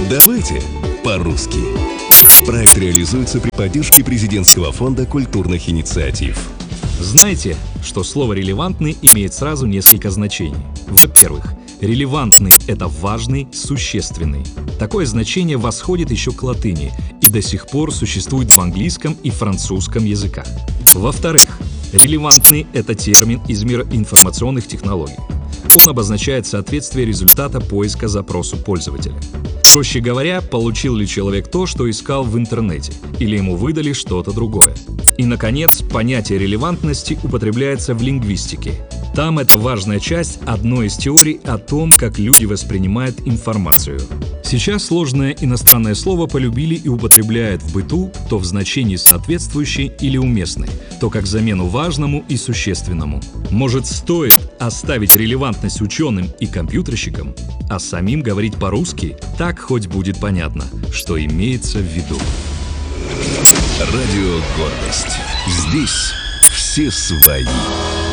Давайте по-русски. Проект реализуется при поддержке Президентского фонда культурных инициатив. Знаете, что слово «релевантный» имеет сразу несколько значений. Во-первых, релевантный – это важный, существенный. Такое значение восходит еще к латыни и до сих пор существует в английском и французском языках. Во-вторых, релевантный – это термин из мира информационных технологий. Он обозначает соответствие результата поиска запросу пользователя. Проще говоря, получил ли человек то, что искал в интернете, или ему выдали что-то другое. И, наконец, понятие релевантности употребляется в лингвистике. Там это важная часть одной из теорий о том, как люди воспринимают информацию. Сейчас сложное иностранное слово полюбили и употребляют в быту то в значении соответствующий или уместный, то как замену важному и существенному. Может, стоит оставить релевантность ученым и компьютерщикам, а самим говорить по-русски? Так хоть будет понятно, что имеется в виду. Радио «Гордость». Здесь все свои.